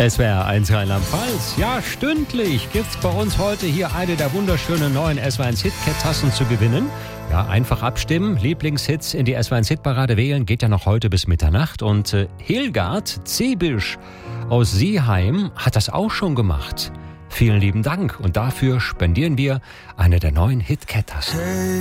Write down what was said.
SWR 1 Rheinland-Pfalz. Ja, stündlich gibt's bei uns heute hier eine der wunderschönen neuen SWR 1 Hitcat-Tassen zu gewinnen. Ja, einfach abstimmen, Lieblingshits in die SWR 1 Hitparade wählen, geht ja noch heute bis Mitternacht. Und Hilgard Zebisch aus Sieheim hat das auch schon gemacht. Vielen lieben Dank und dafür spendieren wir eine der neuen Hitcat-Tassen.